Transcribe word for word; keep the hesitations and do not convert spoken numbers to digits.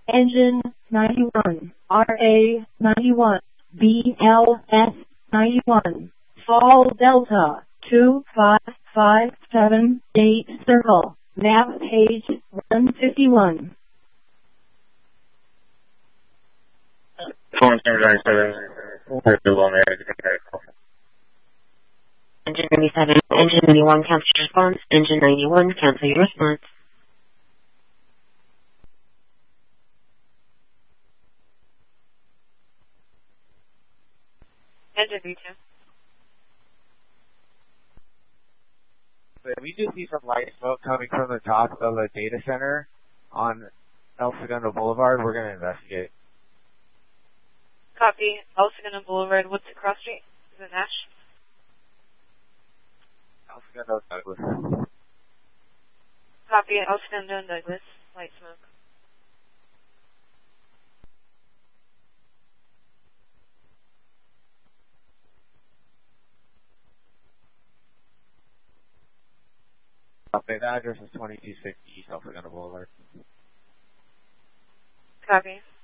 Engine ninety-one, R A ninety-one, B L S ninety-one, Fall Delta, two five five seven eight circle, map page one fifty-one. Engine ninety-seven, Engine ninety-one, cancel your response. Engine ninety-one, cancel your response. Engine V two. We do see some light smoke coming from the top of a data center on El Segundo Boulevard. We're going to investigate. Copy. El Segundo Boulevard. What's the cross street? Is it Nash? El Segundo Douglas. Copy. El Segundo and Douglas. Light smoke. Copy. The address is twenty-two sixty East El Segundo Boulevard. Copy.